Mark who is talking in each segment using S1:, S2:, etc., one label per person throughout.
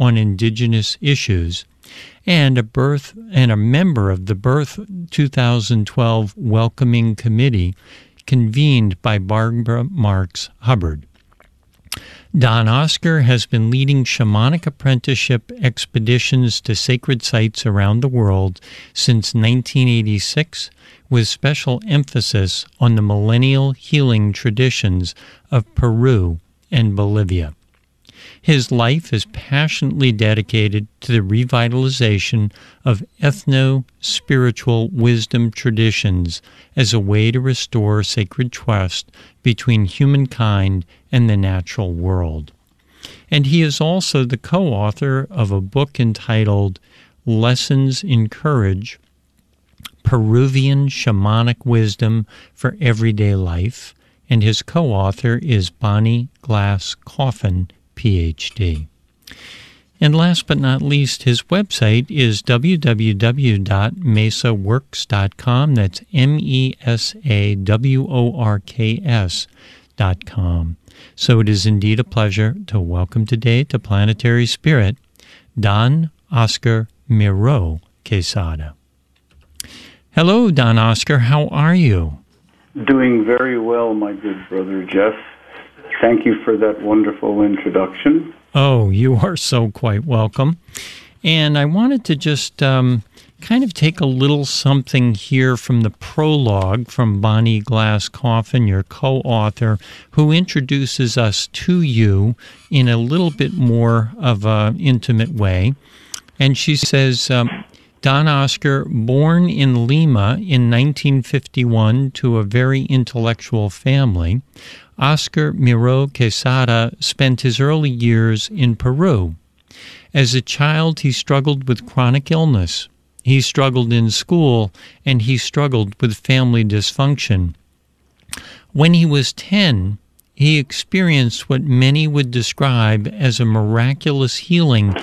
S1: on Indigenous issues, and a member of the Birth 2012 Welcoming Committee convened by Barbara Marks Hubbard. Don Oscar has been leading shamanic apprenticeship expeditions to sacred sites around the world since 1986, with special emphasis on the millennial healing traditions of Peru and Bolivia. His life is passionately dedicated to the revitalization of ethno-spiritual wisdom traditions as a way to restore sacred trust between humankind and the natural world. And he is also the co-author of a book entitled Lessons in Courage, Peruvian Shamanic Wisdom for Everyday Life, and his co-author is Bonnie Glass Coffin, Ph.D. And last but not least, his website is www.mesaworks.com. That's mesaworks.com. So it is indeed a pleasure to welcome today to Planetary Spirit, Don Oscar Miro Quesada. Hello, Don Oscar. How are you?
S2: Doing very well, my good brother Jeff. Thank you for that wonderful introduction.
S1: Oh, you are so quite welcome. And I wanted to just kind of take a little something here from the prologue from Bonnie Glass Coffin, your co-author, who introduces us to you in a little bit more of an intimate way. And she says, Don Oscar, born in Lima in 1951 to a very intellectual family, Oscar Miro Quesada spent his early years in Peru. As a child, he struggled with chronic illness. He struggled in school, and he struggled with family dysfunction. When he was 10, he experienced what many would describe as a miraculous healing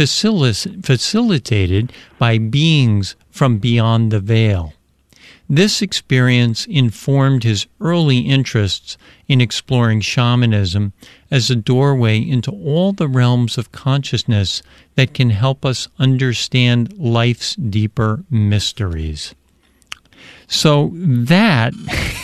S1: facilitated by beings from beyond the veil. This experience informed his early interests in exploring shamanism as a doorway into all the realms of consciousness that can help us understand life's deeper mysteries. So that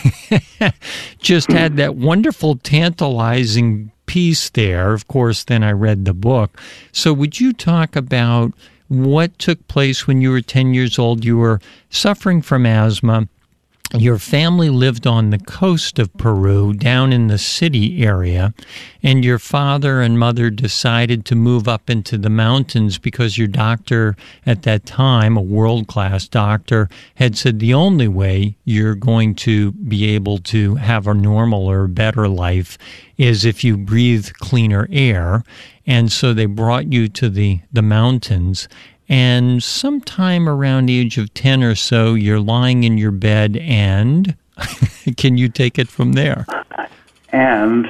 S1: just had that wonderful, tantalizing piece there. Of course, then I read the book. So would you talk about what took place when you were 10 years old? You were suffering from asthma. Your family lived on the coast of Peru, down in the city area, and your father and mother decided to move up into the mountains because your doctor at that time, a world-class doctor, had said the only way you're going to be able to have a normal or better life is if you breathe cleaner air. And so they brought you to the mountains. And sometime around the age of 10 or so, you're lying in your bed, and can you take it from there?
S2: And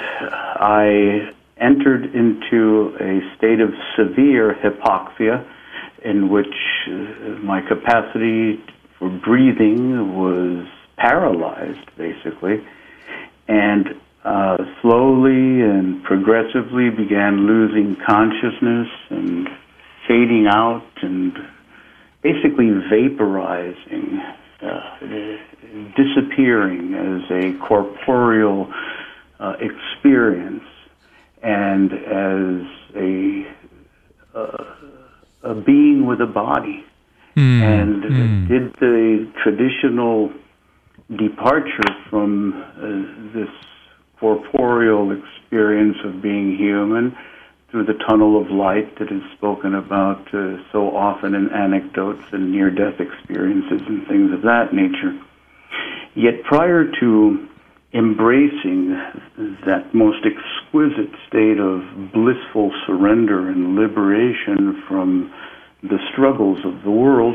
S2: I entered into a state of severe hypoxia in which my capacity for breathing was paralyzed, basically, and slowly and progressively began losing consciousness and fading out and basically vaporizing, disappearing as a corporeal experience and as a being with a body. Did the traditional departure from this corporeal experience of being human through the tunnel of light that is spoken about so often in anecdotes and near-death experiences and things of that nature. Yet prior to embracing that most exquisite state of blissful surrender and liberation from the struggles of the world,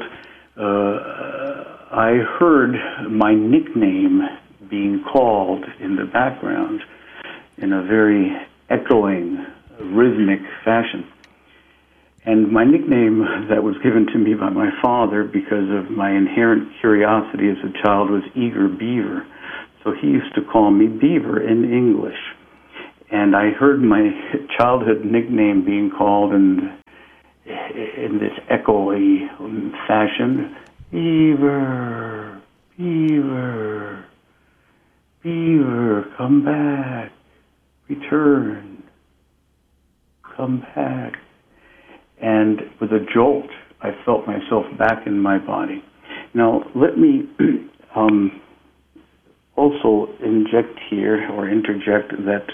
S2: I heard my nickname being called in the background in a very echoing, rhythmic fashion. And my nickname that was given to me by my father because of my inherent curiosity as a child was Eager Beaver. So he used to call me Beaver in English. And I heard my childhood nickname being called, and in this echoey fashion, Beaver, Beaver, Beaver, come back, return, come back. And with a jolt, I felt myself back in my body. Now, let me also interject that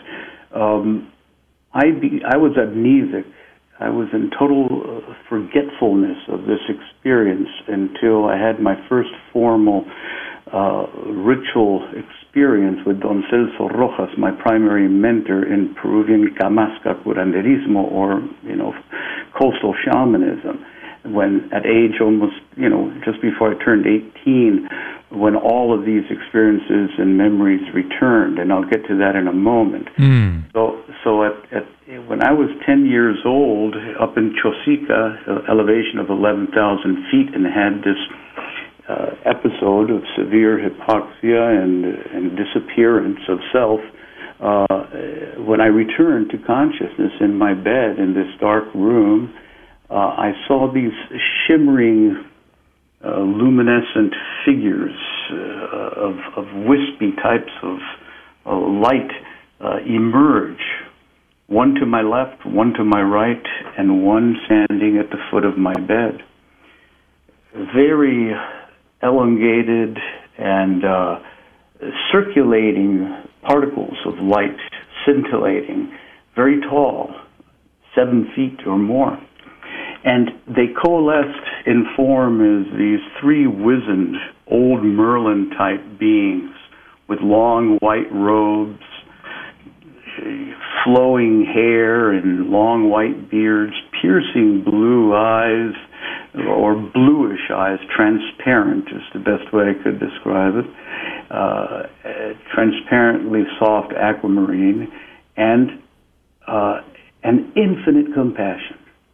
S2: I was amnesic. I was in total forgetfulness of this experience until I had my first formal ritual experience with Don Celso Rojas, my primary mentor in Peruvian Camasca curanderismo, or coastal shamanism. When at age almost, just before I turned 18, when all of these experiences and memories returned, and I'll get to that in a moment. So when I was 10 years old, up in Chosica, elevation of 11,000 feet, and had this episode of severe hypoxia and disappearance of self, when I returned to consciousns in my bed in this dark room, I saw these shimmering, luminescent figures of wispy types of light emerge, one to my left, one to my right, and one standing at the foot of my bed. Very elongated and circulating particles of light, scintillating, very tall, 7 feet or more. And they coalesced in form as these three wizened, old Merlin-type beings with long white robes, flowing hair and long white beards, piercing blue eyes, or bluish eyes, transparent is the best way I could describe it, transparently soft aquamarine, and an infinite compassion.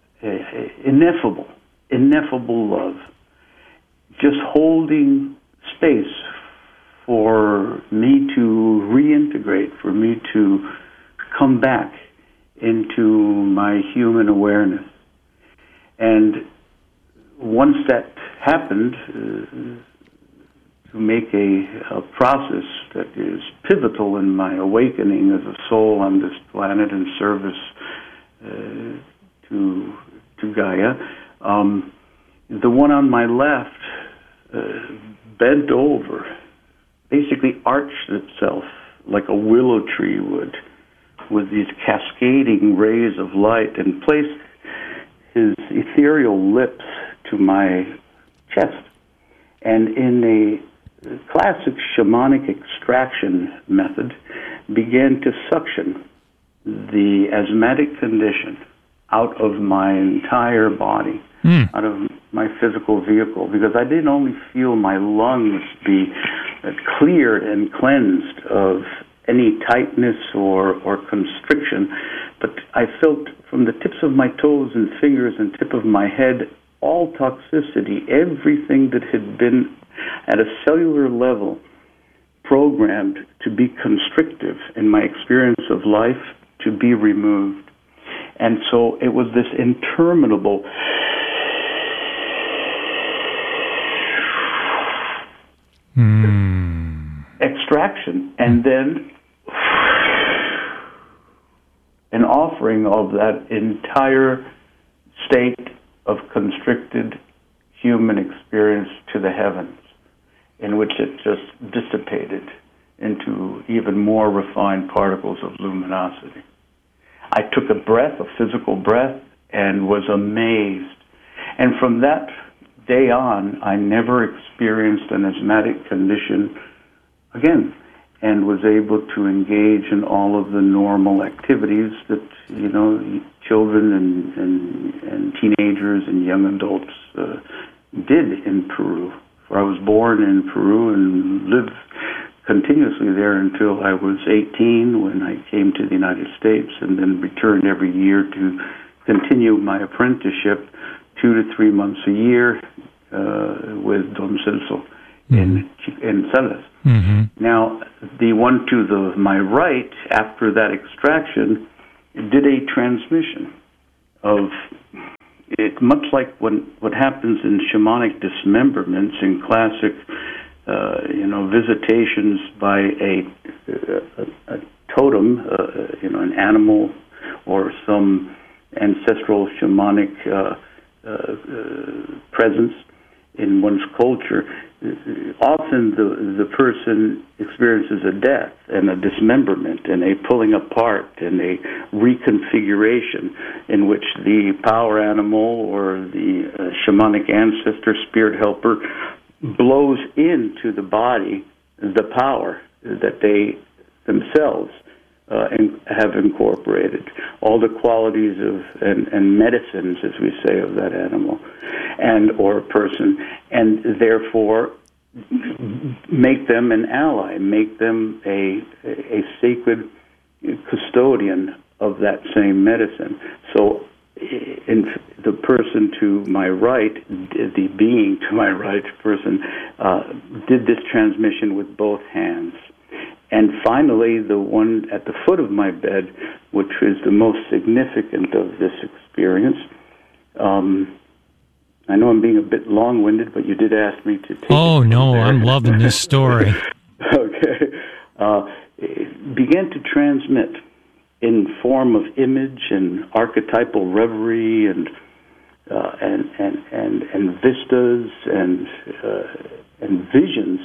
S2: Ineffable love, just holding space for me to reintegrate, for me to come back into my human awareness. And once that happened, to make a process that is pivotal in my awakening as a soul on this planet in service to Gaia, the one on my left bent over, basically arched itself like a willow tree would, with these cascading rays of light, and placed his ethereal lips to my chest. And in a classic shamanic extraction method, began to suction the asthmatic condition out of my entire body, out of my physical vehicle, because I didn't only feel my lungs be cleared and cleansed of any tightness or constriction, but I felt from the tips of my toes and fingers and tip of my head all toxicity, everything that had been at a cellular level programmed to be constrictive in my experience of life, to be removed. And so it was this interminable extraction, and then an offering of that entire state of constricted human experience to the heavens, in which it just dissipated into even more refined particles of luminosity. I took a breath, a physical breath, and was amazed. And from that day on, I never experienced an asthmatic condition again, and was able to engage in all of the normal activities that, children and teenagers and young adults did in Peru. For I was born in Peru and lived continuously there until I was 18, when I came to the United States, and then returned every year to continue my apprenticeship 2 to 3 months a year with Don Celso in Salas. Now, the one to my right, after that extraction, did a transmission of it much like what happens in shamanic dismemberments in classic, visitations by a totem, an animal or some ancestral shamanic presence in one's culture. Often the person experiences a death and a dismemberment and a pulling apart and a reconfiguration in which the power animal or the shamanic ancestor, spirit helper, blows into the body the power that they themselves and have incorporated, all the qualities of and medicines, as we say, of that animal and or person, and therefore make them an ally, make them a sacred custodian of that same medicine. So in the person to my right, the being to my right person, did this transmission with both hands. And finally, the one at the foot of my bed, which is the most significant of this experience. I know I'm being a bit long-winded, but you did ask me to take
S1: Oh, no, I'm loving this story.
S2: Okay. It began to transmit in form of image and archetypal reverie and vistas and visions,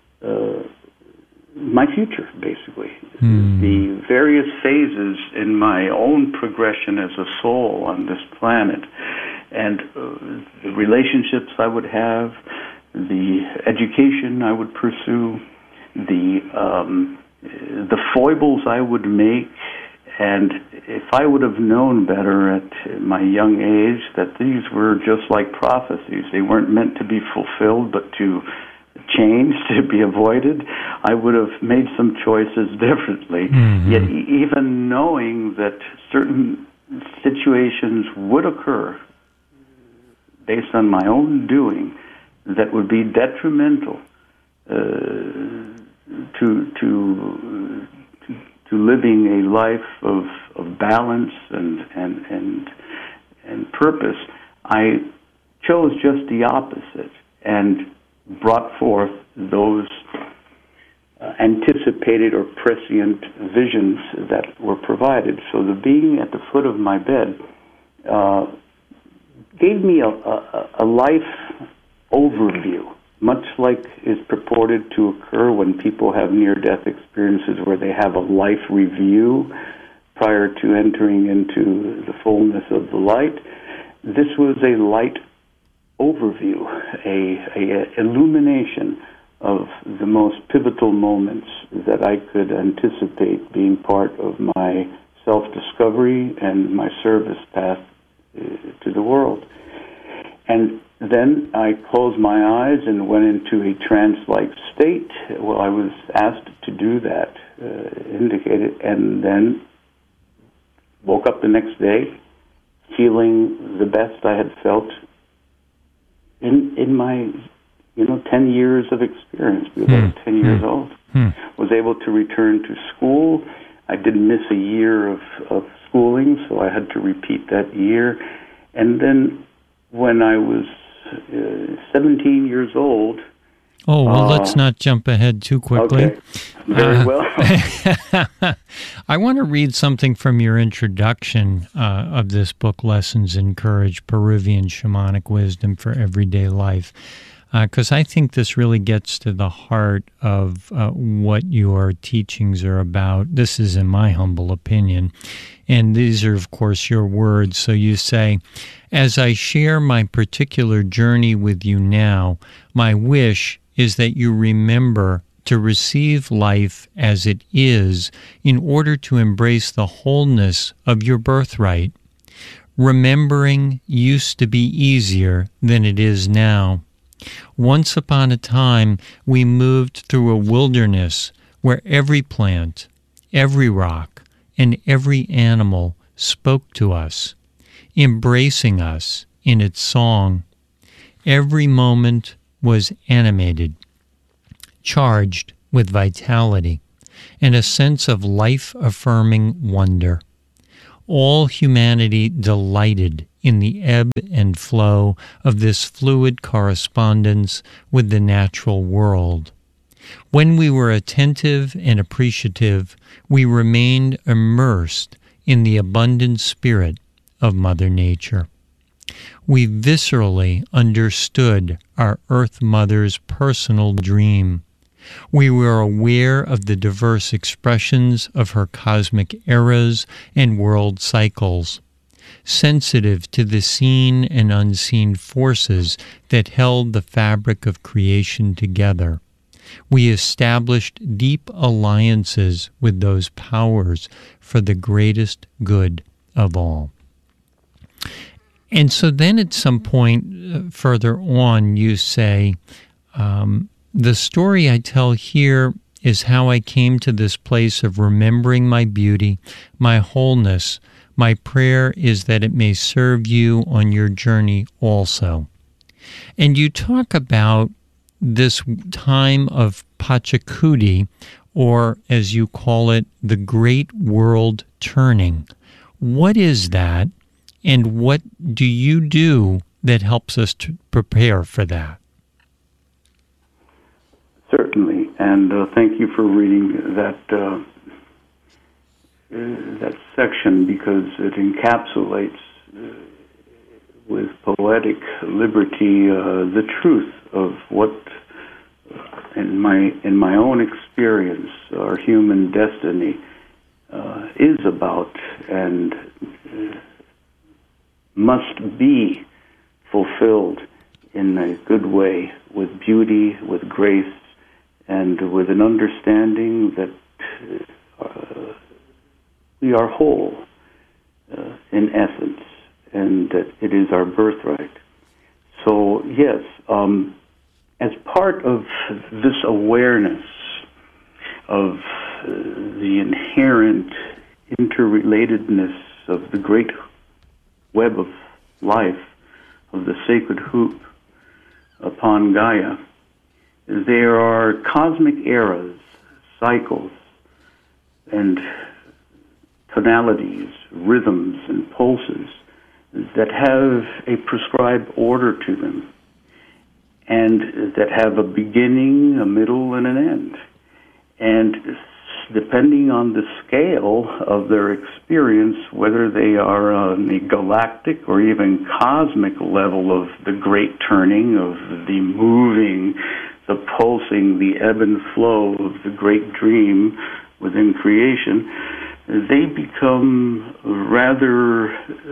S2: my future, basically. The various phases in my own progression as a soul on this planet, and the relationships I would have, the education I would pursue, the foibles I would make, and if I would have known better at my young age that these were just like prophecies, they weren't meant to be fulfilled but to change, to be avoided, I would have made some choices differently. Yet even knowing that certain situations would occur based on my own doing that would be detrimental to living a life of balance and purpose, I chose just the opposite and brought forth those anticipated or prescient visions that were provided. So the being at the foot of my bed gave me a life overview, much like is purported to occur when people have near-death experiences where they have a life review prior to entering into the fullness of the light. This was a light overview, a illumination of the most pivotal moments that I could anticipate being part of my self-discovery and my service path to the world. And then I closed my eyes and went into a trance-like state. Well, I was asked to do that, indicated, and then woke up the next day feeling the best I had felt in my 10 years of experience, because I was 10 years old. Was able to return to school. I did miss a year of schooling, so I had to repeat that year. And then when I was 17 years old...
S1: Oh, well, let's not jump ahead too quickly.
S2: Okay, very well.
S1: I want to read something from your introduction of this book, Lessons in Courage, Peruvian Shamanic Wisdom for Everyday Life, because I think this really gets to the heart of what your teachings are about. This is in my humble opinion. And these are, of course, your words. So you say, as I share my particular journey with you now, my wish is that you remember to receive life as it is in order to embrace the wholeness of your birthright. Remembering used to be easier than it is now. Once upon a time, we moved through a wilderness where every plant, every rock, and every animal spoke to us, embracing us in its song. Every moment was animated, charged with vitality, and a sense of life-affirming wonder. All humanity delighted in the ebb and flow of this fluid correspondence with the natural world. When we were attentive and appreciative, we remained immersed in the abundant spirit of Mother Nature. We viscerally understood our Earth Mother's personal dream. We were aware of the diverse expressions of her cosmic eras and world cycles, sensitive to the seen and unseen forces that held the fabric of creation together. We established deep alliances with those powers for the greatest good of all. And so then at some point further on, you say, the story I tell here is how I came to this place of remembering my beauty, my wholeness. My prayer is that it may serve you on your journey also. And you talk about this time of Pachacuti, or as you call it, the Great World Turning. What is that, and what do you do that helps us to prepare for that?
S2: Certainly, and thank you for reading that that section, because it encapsulates with poetic liberty the truth of what, in my own experience, our human destiny is about and must be fulfilled in a good way, with beauty, with grace, and with an understanding that we are whole in essence, and that it is our birthright. So yes, as part of this awareness of the inherent interrelatedness of the great web of life, of the sacred hoop upon Gaia, there are cosmic eras, cycles, and tonalities, rhythms, and pulses that have a prescribed order to them, and that have a beginning, a middle, and an end. And depending on the scale of their experience, whether they are on the galactic or even cosmic level of the great turning, of the moving, the pulsing, the ebb and flow of the great dream within creation, they become rather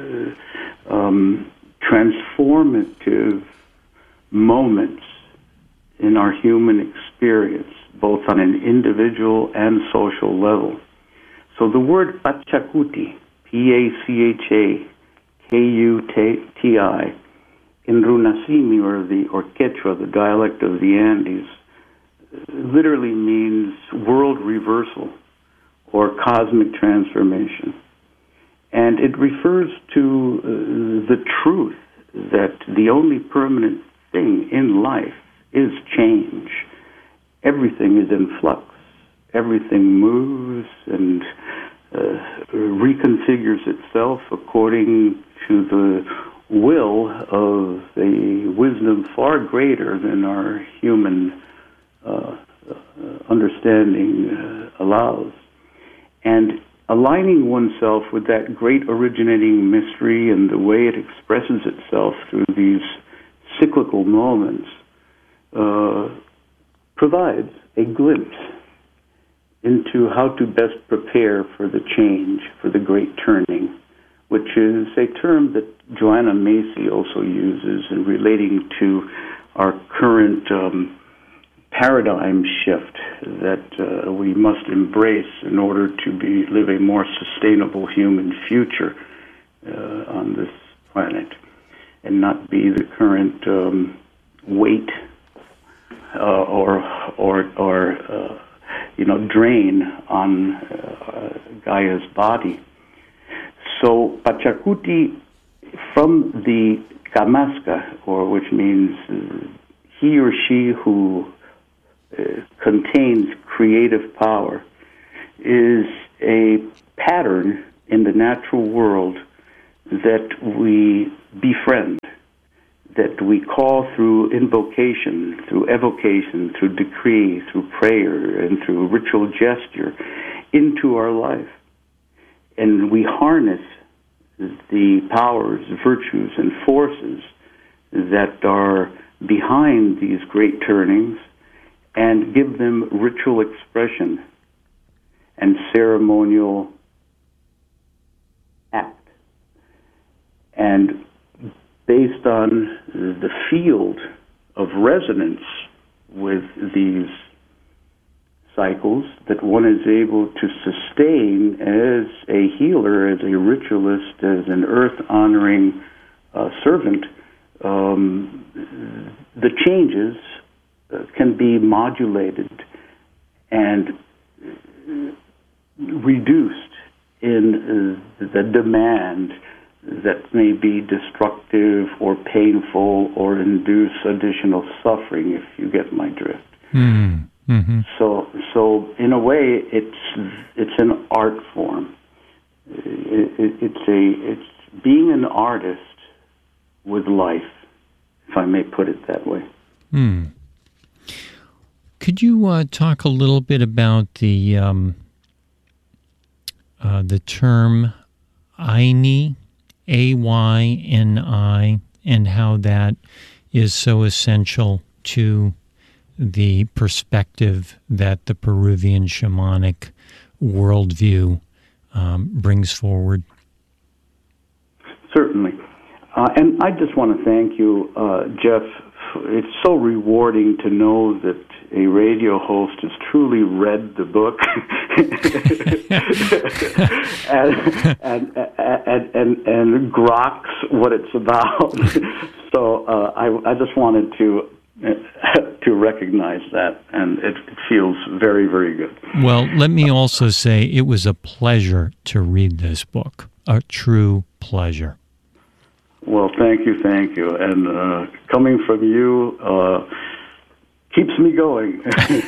S2: transformative moments in our human experience, both on an individual and social level. So the word Pachacuti, Pachakuti, in Runasimi, or Quechua, the dialect of the Andes, literally means world reversal or cosmic transformation. And it refers to the truth that the only permanent thing in life is change. Everything is in flux. Everything moves and reconfigures itself according to the will of a wisdom far greater than our human understanding allows. And aligning oneself with that great originating mystery and the way it expresses itself through these cyclical moments provides a glimpse into how to best prepare for the change, for the great turning, which is a term that Joanna Macy also uses in relating to our current paradigm shift that we must embrace in order to live a more sustainable human future on this planet, and not be the current weight or drain on Gaia's body. So Pachacuti, from the Kamaska, which means he or she who contains creative power, is a pattern in the natural world that we befriend, that we call through invocation, through evocation, through decree, through prayer, and through ritual gesture into our life. And we harness the powers, virtues, and forces that are behind these great turnings and give them ritual expression and ceremonial act. And based on the field of resonance with these cycles that one is able to sustain as a healer, as a ritualist, as an earth-honoring servant, the changes can be modulated and reduced in the demand that may be destructive or painful or induce additional suffering, if you get my drift.
S1: Mm-hmm.
S2: So in a way, it's an art form. It's being an artist with life, if I may put it that way.
S1: Could you talk a little bit about the term Ayni, Ayni, and how that is so essential to the perspective that the Peruvian shamanic worldview brings forward?
S2: Certainly. And I just want to thank you, Jeff. It's so rewarding to know that a radio host has truly read the book and groks what it's about. So I just wanted to recognize that, and it feels very, very good.
S1: Well, let me also say it was a pleasure to read this book, a true pleasure.
S2: Well, thank you. And coming from you keeps me going.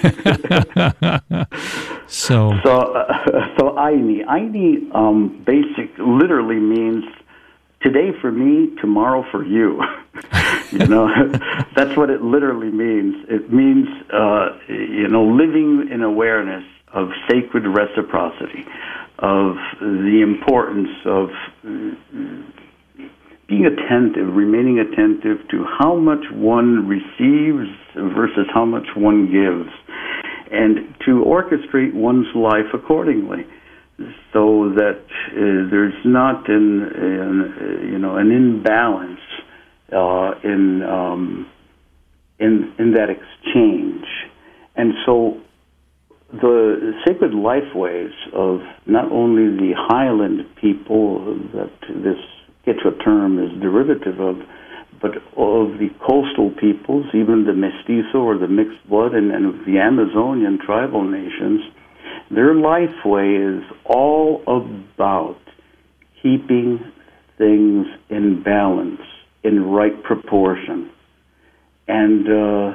S1: So
S2: Ayni. Ayni literally means today for me, tomorrow for you. That's what it literally means. It means, living in awareness of sacred reciprocity, of the importance of being attentive, remaining attentive to how much one receives versus how much one gives, and to orchestrate one's life accordingly, so that there's not an imbalance in that exchange. And so the sacred lifeways of not only the highland people that this Quechua term is derivative of, but of the coastal peoples, even the mestizo or the mixed blood, and of the Amazonian tribal nations, their lifeway is all about keeping things in balance, in right proportion. And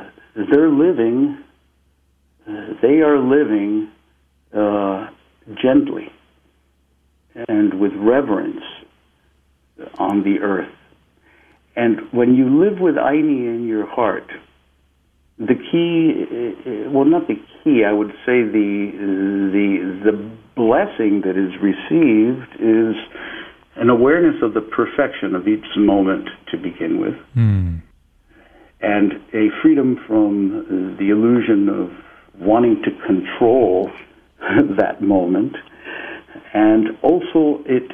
S2: they are living gently and with reverence on the earth. And when you live with Ayni in your heart, the key, well, not the key, I would say the blessing that is received is an awareness of the perfection of each moment to begin with, and a freedom from the illusion of wanting to control that moment. And also it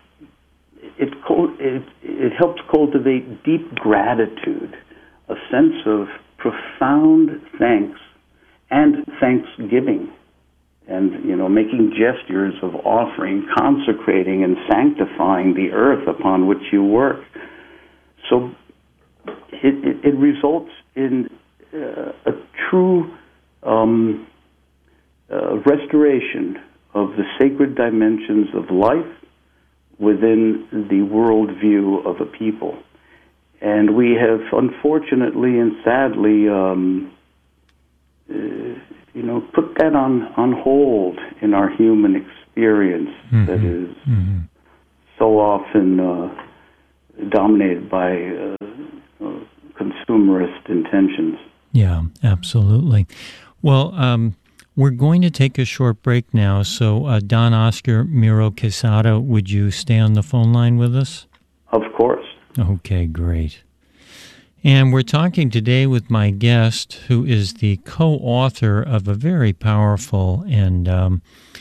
S2: helps cultivate deep gratitude, a sense of profound thanks and thanksgiving, and making gestures of offering, consecrating and sanctifying the earth upon which you work. So it results in a true restoration of the sacred dimensions of life within the worldview of a people. And we have, unfortunately and sadly, put that on hold in our human experience that is so often dominated by consumerist intentions.
S1: Yeah, absolutely. Well, we're going to take a short break now, so Don Oscar Miro Quesada, would you stay on the phone line with us?
S2: Of course.
S1: Okay, great. And we're talking today with my guest, who is the co-author of a very powerful and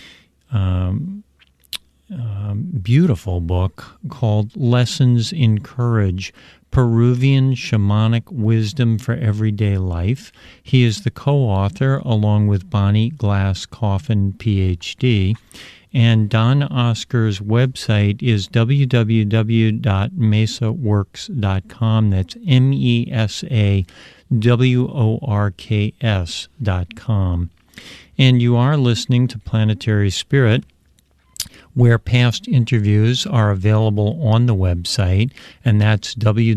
S1: beautiful book called Lessons in Courage, Peruvian Shamanic Wisdom for Everyday Life. He is the co-author along with Bonnie Glass Coffin, Ph.D., and Don Oscar's website is www.mesaworks.com. That's MESAWORKS.com. And you are listening to Planetary Spirit, where past interviews are available on the website, and that's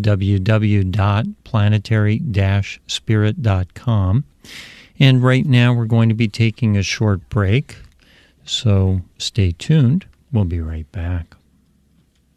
S1: www.planetary-spirit.com. And right now we're going to be taking a short break, so stay tuned. We'll be right back.